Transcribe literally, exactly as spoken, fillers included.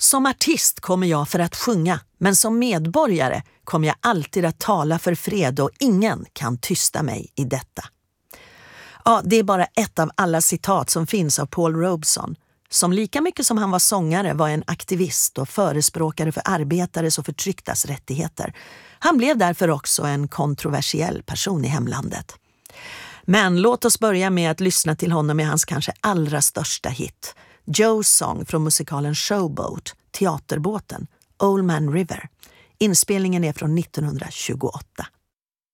Som artist kommer jag för att sjunga, men som medborgare kommer jag alltid att tala för fred och ingen kan tysta mig i detta. Ja, det är bara ett av alla citat som finns av Paul Robeson, som lika mycket som han var sångare var en aktivist och förespråkare för arbetares och förtrycktas rättigheter. Han blev därför också en kontroversiell person i hemlandet. Men låt oss börja med att lyssna till honom med hans kanske allra största hit, Joe's Song från musikalen Showboat, teaterbåten, Old Man River. Inspelningen är från nittonhundratjugoåtta.